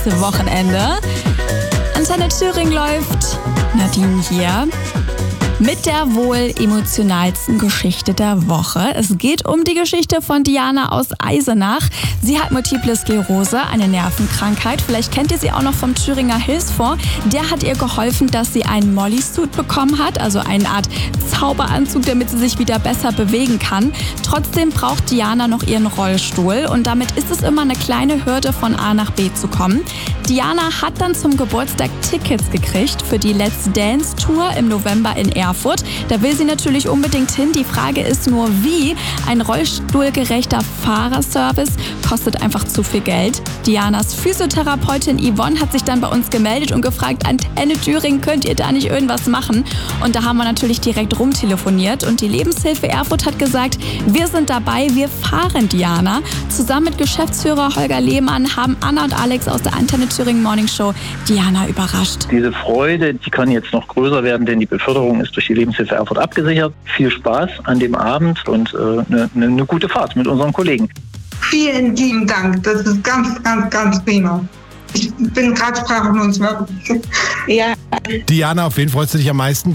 Wochenende. Antenne Thüringen läuft. Nadine hier. Mit der wohl emotionalsten Geschichte der Woche. Es geht um die Geschichte von Diana aus Eisenach. Sie hat Multiple Sklerose, eine Nervenkrankheit. Vielleicht kennt ihr sie auch noch vom Thüringer Hilfsfonds. Der hat ihr geholfen, dass sie einen Molly-Suit bekommen hat, also eine Art Zauberanzug, damit sie sich wieder besser bewegen kann. Trotzdem braucht Diana noch ihren Rollstuhl und damit ist es immer eine kleine Hürde, von A nach B zu kommen. Diana hat dann zum Geburtstag Tickets gekriegt für die Let's Dance Tour im November in Erfurt. Da will sie natürlich unbedingt hin. Die Frage ist nur, wie. Ein rollstuhlgerechter Fahrerservice kostet einfach zu viel Geld. Dianas Physiotherapeutin Yvonne hat sich dann bei uns gemeldet und gefragt, Antenne Thüringen, könnt ihr da nicht irgendwas machen? Und da haben wir natürlich direkt rumtelefoniert und die Lebenshilfe Erfurt hat gesagt, wir sind dabei, wir fahren Diana. Zusammen mit Geschäftsführer Holger Lehmann haben Anna und Alex aus der Antenne Thüringen Morning Show Diana überrascht. Diese Freude, die kann jetzt noch größer werden, denn die Beförderung ist durch die Lebenshilfe Erfurt abgesichert. Viel Spaß an dem Abend und eine gute Fahrt mit unseren Kollegen. Vielen lieben Dank. Das ist ganz, ganz, ganz prima. Ich bin gerade sprachlos. Ja. Diana, auf wen freust du dich am meisten?